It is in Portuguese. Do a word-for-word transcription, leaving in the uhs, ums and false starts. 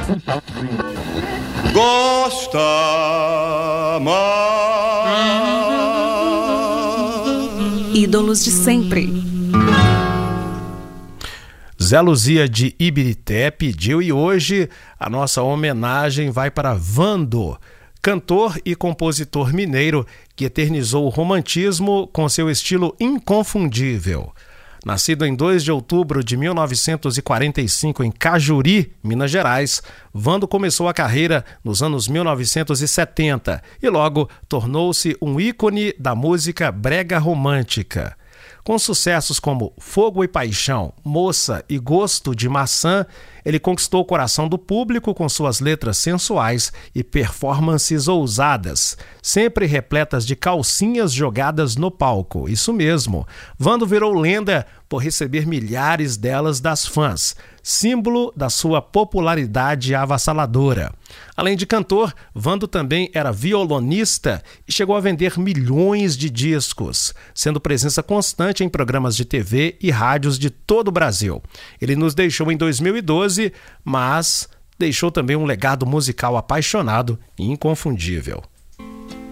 Gosta mais. Ídolos de sempre. Zé Luzia de Ibirité pediu e hoje a nossa homenagem vai para Vando, cantor e compositor mineiro que eternizou o romantismo com seu estilo inconfundível. Nascido em dois de outubro de mil novecentos e quarenta e cinco em Cajuri, Minas Gerais, Vando começou a carreira nos anos mil novecentos e setenta e logo tornou-se um ícone da música brega romântica. Com sucessos como Fogo e Paixão, Moça e Gosto de Maçã, ele conquistou o coração do público com suas letras sensuais e performances ousadas, sempre repletas de calcinhas jogadas no palco. Isso mesmo, Vando virou lenda por receber milhares delas das fãs, símbolo da sua popularidade avassaladora. Além de cantor, Vando também era violonista e chegou a vender milhões de discos, sendo presença constante em programas de T V e rádios de todo o Brasil. Ele nos deixou em dois mil e doze, mas deixou também um legado musical apaixonado e inconfundível.